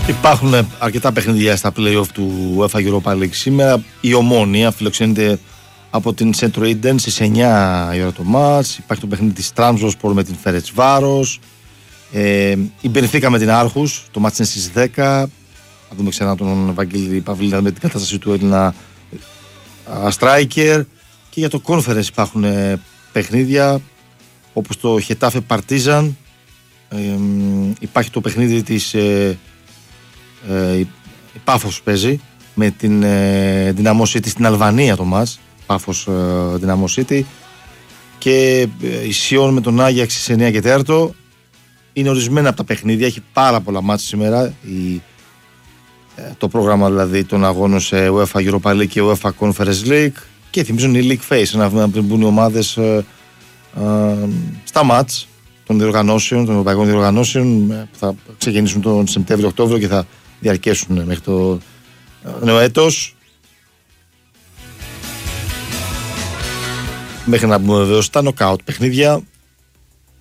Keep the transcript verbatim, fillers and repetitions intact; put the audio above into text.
Υπάρχουν αρκετά παιχνίδια στα play-off του UEFA Europa League σήμερα. Η Ομόνοια φιλοξενείται από την Centro Eden στις εννιά η ώρα το μάτς. Υπάρχει το παιχνίδι της Trabzonspor με την Ferencváros. Ε, η Μπενφίκα με την Άρχους. Το μάτς είναι στις δέκα. Θα δούμε ξανά τον Βαγγέλη Παυλίδα με την κατάσταση του Έλληνα striker. Και για το Conference υπάρχουν ε, παιχνίδια όπως το Getafe Partizan. Ε, υπάρχει το παιχνίδι της ε, ε, η Πάφος παίζει με την ε, Dinamo City στην Αλβανία το μάτς. Πάφος ε, Dinamo City. Και ε, η Σιόν με τον Άγιαξ στις εννιά και τέσσερα. Είναι ορισμένα από τα παιχνίδια. Έχει πάρα πολλά μάτς σήμερα η, ε, το πρόγραμμα δηλαδή των αγώνων σε UEFA Europa League και UEFA Conference League. Και θυμίζω είναι η League Phase, ένα βήμα πριν μπουν οι ομάδες ε, ε, στα μάτς των διοργανώσεων, των ευρωπαϊκών διοργανώσεων που θα ξεκινήσουν τον Σεπτέμβριο-Οκτώβριο και θα διαρκέσουν μέχρι το νέο έτος. Μέχρι να μπούμε βέβαια στα νοκάουτ παιχνίδια.